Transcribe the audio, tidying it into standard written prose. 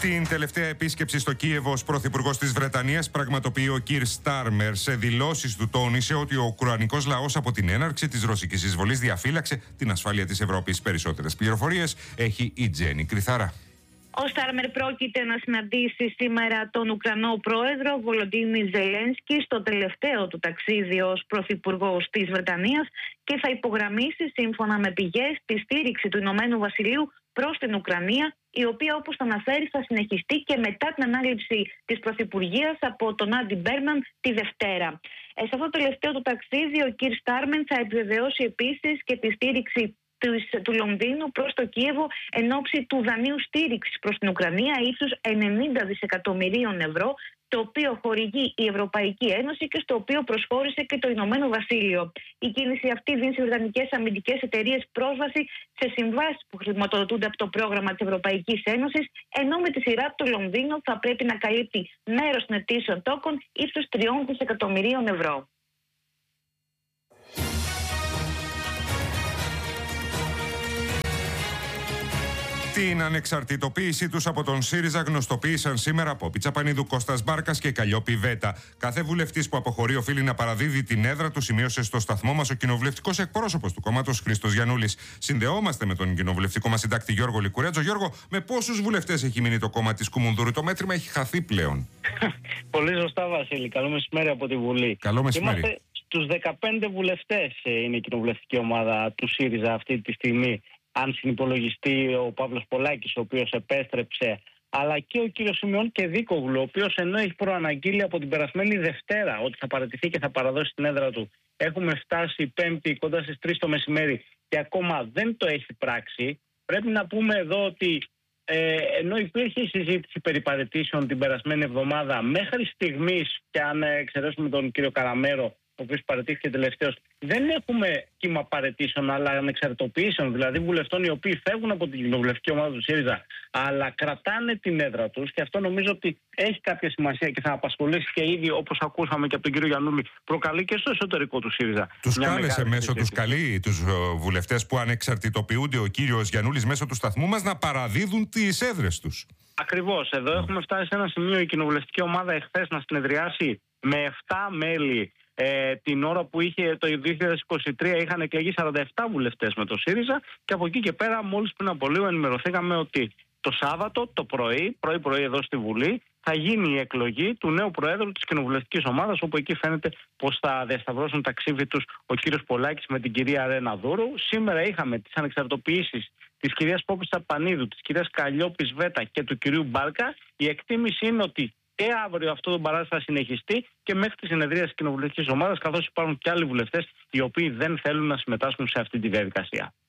Την τελευταία επίσκεψη στο Κίεβο ως πρωθυπουργός της Βρετανίας πραγματοποιεί ο Κιρ Στάρμερ. Σε δηλώσεις του τόνισε ότι ο ουκρανικός λαός από την έναρξη της ρωσικής εισβολής διαφύλαξε την ασφάλεια της Ευρώπης. Περισσότερες πληροφορίες έχει η Τζέννη Κρυθαρά. Ο Στάρμερ πρόκειται να συναντήσει σήμερα τον Ουκρανό πρόεδρο Βολοντίμιρ Ζελένσκι στο τελευταίο του ταξίδι ως πρωθυπουργός της Βρετανίας και θα υπογραμμίσει, σύμφωνα με πηγές, τη στήριξη του Ηνωμένου Βασιλείου προς την Ουκρανία, η οποία, όπως θα αναφέρει, θα συνεχιστεί και μετά την ανάληψη της πρωθυπουργίας από τον Άντι Μπέρναν τη Δευτέρα. Σε αυτό το τελευταίο του ταξίδι, ο Κιρ Στάρμερ θα επιβεβαιώσει επίσης και τη στήριξη του Λονδίνου προς το Κίεβο εν ώψη του δανείου στήριξης προς την Ουκρανία ύψους 90 δισεκατομμυρίων ευρώ, το οποίο χορηγεί η Ευρωπαϊκή Ένωση και στο οποίο προσχώρησε και το Ηνωμένο Βασίλειο. Η κίνηση αυτή δίνει στις βρετανικές αμυντικές εταιρείες πρόσβαση σε συμβάσεις που χρηματοδοτούνται από το πρόγραμμα της Ευρωπαϊκής Ένωσης, ενώ με τη σειρά το Λονδίνο θα πρέπει να καλύπτει μέρος των αιτήσεων τόκων ύψους 3 δισεκατομμυρίων ευρώ. Την ανεξαρτητοποίησή τους από τον ΣΥΡΙΖΑ γνωστοποίησαν σήμερα από Πιτσαπανίδου, Κώστας Μπάρκας και Καλλιόπη Βέτα. Κάθε βουλευτής που αποχωρεί οφείλει να παραδίδει την έδρα του, σημείωσε στο σταθμό μας ο κοινοβουλευτικός εκπρόσωπος του κόμματος Χρήστος Γιαννούλης. Συνδεόμαστε με τον κοινοβουλευτικό μας συντάκτη Γιώργο Λικουρέτζο. Γιώργο, με πόσους βουλευτές έχει μείνει το κόμμα της Κουμουνδούρου? Το μέτρημα έχει χαθεί πλέον. Πολύ σωστά, Βασίλη. Καλό μεσημέρι από τη Βουλή. Καλό μεσημέρι. Είμαστε στους 15 βουλευτές, είναι η κοινοβουλευτική ομάδα του ΣΥΡΙΖΑ αυτή τη στιγμή. Αν συνυπολογιστεί ο Παύλος Πολάκης, ο οποίος επέστρεψε, αλλά και ο κύριος Σιμεών και Δίκογλου, ο οποίος ενώ έχει προαναγγείλει από την περασμένη Δευτέρα ότι θα παραιτηθεί και θα παραδώσει την έδρα του, έχουμε φτάσει Πέμπτη κοντά στις 3 το μεσημέρι και ακόμα δεν το έχει πράξει. Πρέπει να πούμε εδώ ότι ενώ υπήρχε η συζήτηση περί παραιτήσεων την περασμένη εβδομάδα, μέχρι στιγμής, και αν εξαιρέσουμε τον κύριο Καραμέρο, ο οποίος παραιτήθηκε τελευταίος, δεν έχουμε κύμα παραιτήσεων αλλά ανεξαρτητοποιήσεων, δηλαδή βουλευτών οι οποίοι φεύγουν από την κοινοβουλευτική ομάδα του ΣΥΡΙΖΑ αλλά κρατάνε την έδρα τους, και αυτό νομίζω ότι έχει κάποια σημασία και θα απασχολήσει και ήδη, όπως ακούσαμε και από τον κύριο Γιαννούλη, προκαλεί και στο εσωτερικό του ΣΥΡΙΖΑ. Τους κάλεσε μέσω τους καλεί τους βουλευτές που ανεξαρτητοποιούνται ο κύριος Γιαννούλης μέσω του σταθμού μας να παραδίδουν τις έδρες τους. Ακριβώς. Εδώ έχουμε φτάσει σε ένα σημείο η κοινοβουλευτική ομάδα εχθές να συνεδριάσει με 7 μέλη. Την ώρα που είχε το 2023 είχαν εκλεγεί 47 βουλευτές με το ΣΥΡΙΖΑ, και από εκεί και πέρα μόλις πριν από λίγο ενημερωθήκαμε ότι το Σάββατο το πρωί εδώ στη Βουλή θα γίνει η εκλογή του νέου Προέδρου της κοινοβουλευτικής ομάδας, όπου εκεί φαίνεται πως θα διασταυρώσουν τα ξύφη τους ο κύριος Πολάκης με την κυρία Ρένα Δούρου. Σήμερα είχαμε τις ανεξαρτητοποιήσεις της κυρίας Πόπης Τσαπανίδου, της κυρίας Καλλιόπης Βέτα και του κυρίου Μπάρκα. Η εκτίμηση είναι ότι και αύριο αυτό το παράδειγμα θα συνεχιστεί και μέχρι τη συνεδρία της κοινοβουλευτικής ομάδας, καθώς υπάρχουν και άλλοι βουλευτές οι οποίοι δεν θέλουν να συμμετάσχουν σε αυτή τη διαδικασία.